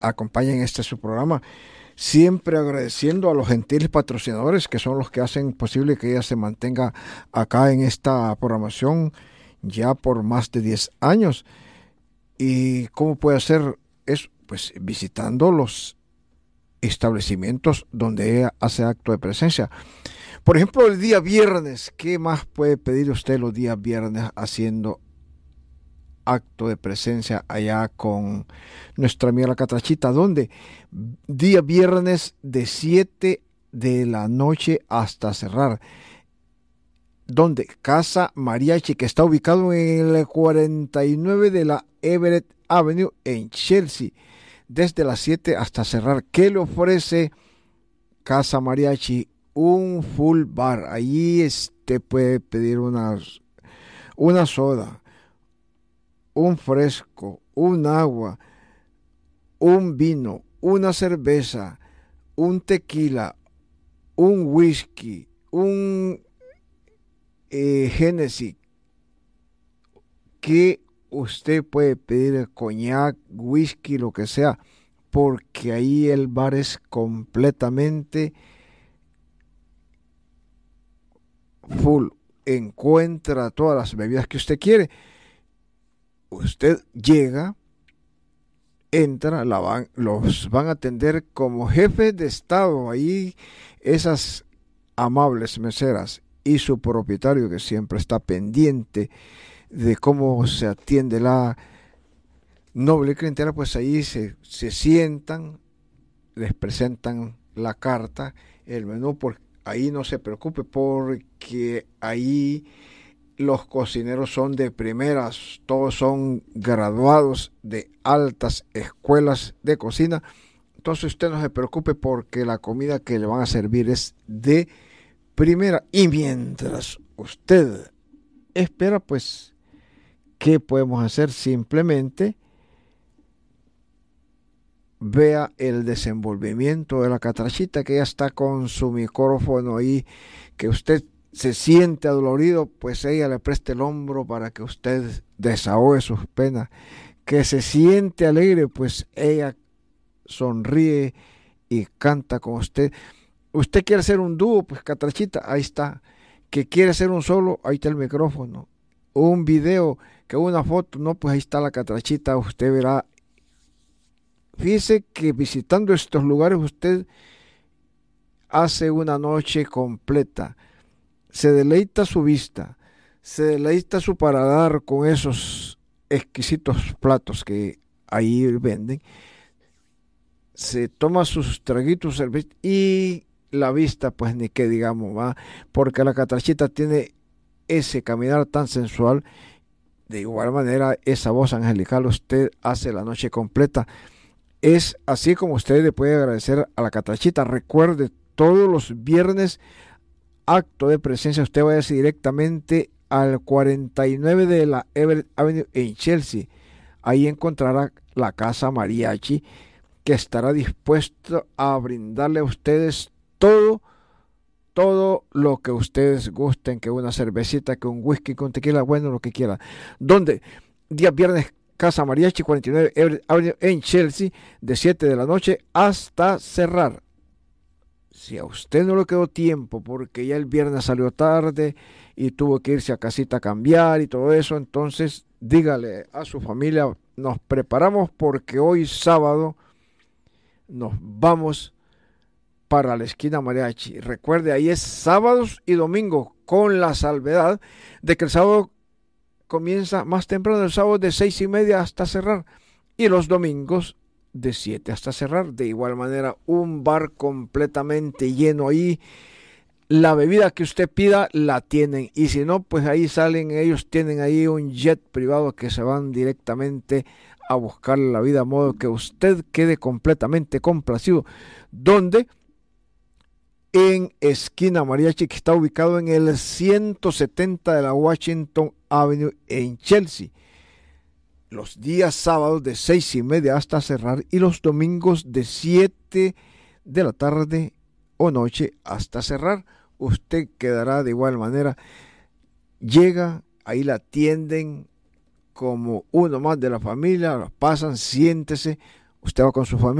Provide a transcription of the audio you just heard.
acompañen este su programa. Siempre agradeciendo a los gentiles patrocinadores que son los que hacen posible que ella se mantenga acá en esta programación ya por más de 10 años. ¿Y cómo puede hacer eso? Pues visitando los establecimientos donde ella hace acto de presencia. Por ejemplo, el día viernes, ¿qué más puede pedir usted los días viernes haciendo acto de presencia allá con nuestra amiga la Catrachita? ¿Dónde? Día viernes de 7 de la noche hasta cerrar. ¿Dónde? Casa Mariachi, que está ubicado en el 49 de la Everett Avenue en Chelsea, desde las 7 hasta cerrar. ¿Qué le ofrece Casa Mariachi? Un full bar. Allí puede pedir una soda, un fresco, un agua, un vino, una cerveza, un tequila, un whisky, un Genesis, que usted puede pedir coñac, whisky, lo que sea, porque ahí el bar es completamente full. Encuentra todas las bebidas que usted quiere. Usted llega, entra, los van a atender como jefes de estado. Ahí esas amables meseras y su propietario que siempre está pendiente de cómo se atiende la noble clientela, pues ahí se sientan, les presentan la carta, el menú, ahí no se preocupe porque ahí los cocineros son de primeras, todos son graduados de altas escuelas de cocina. Entonces usted no se preocupe porque la comida que le van a servir es de primera. Y mientras usted espera, pues, ¿qué podemos hacer? Simplemente vea el desenvolvimiento de la Catrachita, que ya está con su micrófono ahí, que usted se siente adolorido, pues ella le presta el hombro para que usted desahogue sus penas. Que se siente alegre, pues ella sonríe y canta con usted. Usted quiere hacer un dúo, pues Catrachita, ahí está. Que quiere hacer un solo, ahí está el micrófono. Un video, que una foto, no, pues ahí está la Catrachita, usted verá. Fíjese que visitando estos lugares usted hace una noche completa. Se deleita su vista, se deleita su paladar con esos exquisitos platos que ahí venden. Se toma sus traguitos y la vista, pues ni qué digamos, va, porque la Catrachita tiene ese caminar tan sensual. De igual manera, esa voz angelical usted hace la noche completa. Es así como usted le puede agradecer a la Catrachita. Recuerde, todos los viernes, acto de presencia, usted vaya directamente al 49 de la Everett Avenue en Chelsea. Ahí encontrará la Casa Mariachi, que estará dispuesto a brindarle a ustedes todo lo que ustedes gusten, que una cervecita, que un whisky, que un tequila, bueno, lo que quiera. ¿Dónde? Día viernes, Casa Mariachi, 49 Everett Avenue en Chelsea, de 7 de la noche hasta cerrar. Si a usted no le quedó tiempo porque ya el viernes salió tarde y tuvo que irse a casita a cambiar y todo eso, entonces dígale a su familia, nos preparamos porque hoy sábado nos vamos para la esquina Mariachi. Recuerde, ahí es sábados y domingos, con la salvedad de que el sábado comienza más temprano, el sábado de 6:30 hasta cerrar, y los domingos de 7 hasta cerrar. De igual manera, un bar completamente lleno ahí. La bebida que usted pida la tienen, y si no, pues ahí salen, ellos tienen ahí un jet privado que se van directamente a buscar la vida, a modo que usted quede completamente complacido. Donde en esquina Mariachi, que está ubicado en el 170 de la Washington Avenue en Chelsea. Los días sábados de 6:30 hasta cerrar, y los domingos de 7 de la tarde o noche hasta cerrar. Usted quedará de igual manera. Llega, ahí la atienden como uno más de la familia, la pasan, siéntese. usted va con su familia.